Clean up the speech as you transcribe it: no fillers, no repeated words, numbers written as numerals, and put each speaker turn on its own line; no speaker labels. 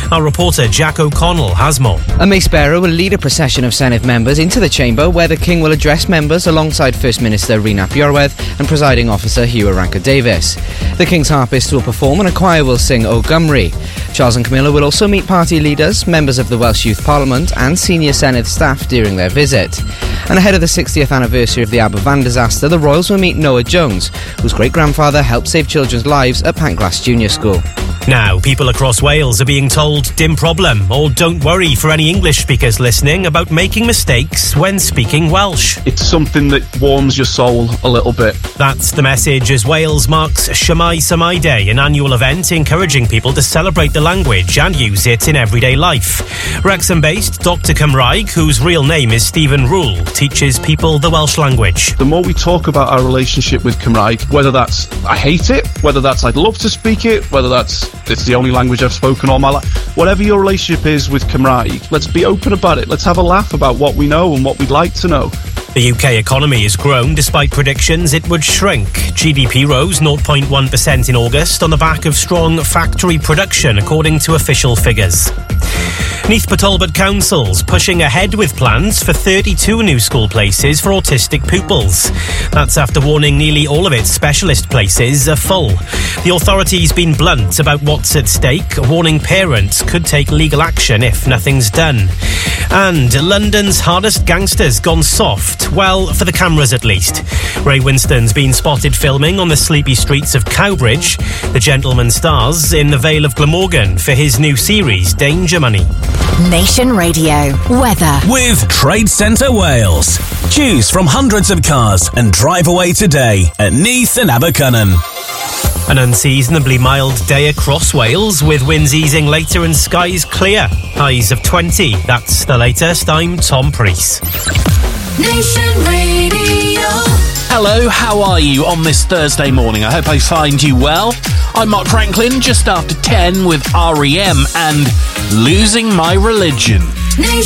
Our reporter Jack O'Connell has more.
A mace bearer will lead a procession of Senedd members into the chamber, where the King will address members alongside First Minister Rhys Iorwerth and Presiding Officer Hugh Arranca-Davies. The King's harpist will perform and a choir will sing O Gymru. Charles and Camilla will also meet party leaders, members of the Welsh Youth Parliament and senior Senedd staff during their visit. And ahead of the 60th anniversary of the Aberfan disaster, the royals will meet Noah Jones, whose great-grandfather helped save children's lives at Pantglas Junior School.
Now, people across Wales are being told dim problem, or don't worry for any English speakers listening about making mistakes when speaking Welsh.
It's something that warms your soul a little bit.
That's the message as Wales marks Shwmae Samai Day, an annual event encouraging people to celebrate the language and use it in everyday life. Wrexham-based Dr Cymraeg, whose real name is Stephen Rule, teaches people the Welsh language.
The more we talk about our relationship with Cymraeg, whether that's I hate it, whether that's I'd love to speak it, whether that's it's the only language I've spoken all my life, whatever your relationship is with Cymraeg, let's be open about it. Let's have a laugh about what we know and what we'd like to know.
The UK economy has grown despite predictions it would shrink. GDP rose 0.1% in August on the back of strong factory production, according to official figures. Neath Talbot Council's pushing ahead with plans for 32 new school places for autistic pupils. That's after warning nearly all of its specialist places are full. The authority's been blunt about what's at stake, warning parents could take legal action if nothing's done. And London's hardest gangster's gone soft, well, for the cameras at least. Ray Winstone's been spotted filming on the sleepy streets of Cowbridge. The gentleman stars in the Vale of Glamorgan for his new series, Danger Money.
Nation Radio weather
with Trade Centre Wales. Choose from hundreds of cars and drive away today at Neath and Abercynon.
An unseasonably mild day across Wales, with winds easing later and skies clear. Highs of 20. That's the latest. I'm Tom Preece.
Nation Radio.
Hello, how are you on this Thursday morning? I hope I find you well. I'm Mark Franklin, just after 10 with R.E.M. and Losing My Religion.
Nation